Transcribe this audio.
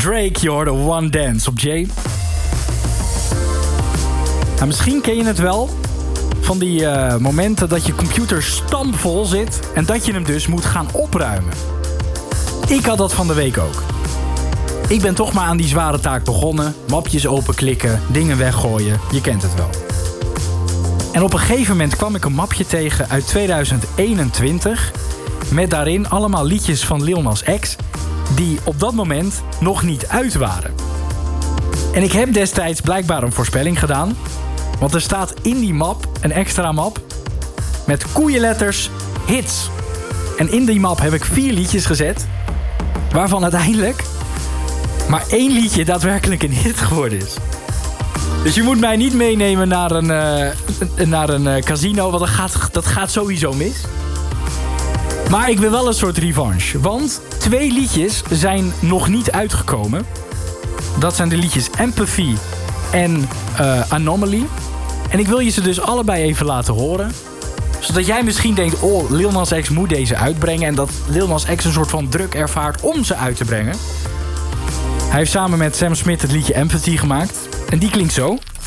Drake, je hoorde One Dance op Jay. Nou, misschien ken je het wel van die momenten dat je computer stampvol zit en dat je hem dus moet gaan opruimen. Ik had dat van de week ook. Ik ben toch maar aan die zware taak begonnen. Mapjes openklikken, dingen weggooien, je kent het wel. En op een gegeven moment kwam ik een mapje tegen uit 2021... met daarin allemaal liedjes van Lil Nas X... die op dat moment nog niet uit waren. En ik heb destijds blijkbaar een voorspelling gedaan... want er staat in die map een extra map... met koeienletters hits. En in die map heb ik 4 liedjes gezet... waarvan uiteindelijk maar 1 liedje daadwerkelijk een hit geworden is. Dus je moet mij niet meenemen naar een casino... want dat gaat sowieso mis. Maar ik wil wel een soort revanche. Want 2 liedjes zijn nog niet uitgekomen. Dat zijn de liedjes Empathy en Anomaly. En ik wil je ze dus allebei even laten horen. Zodat jij misschien denkt... oh, Lil Nas X moet deze uitbrengen. En dat Lil Nas X een soort van druk ervaart om ze uit te brengen. Hij heeft samen met Sam Smith het liedje Empathy gemaakt. En die klinkt zo.